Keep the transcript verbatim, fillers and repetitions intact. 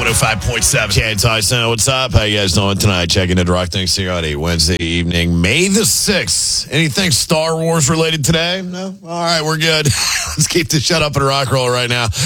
one oh five point seven. Okay, Tyson, what's up? How you guys doing tonight? Checking into Rock Things here on a Wednesday evening, May the sixth. Anything Star Wars related today? No? All right, we're good. Let's keep this shut up and rock roll right now.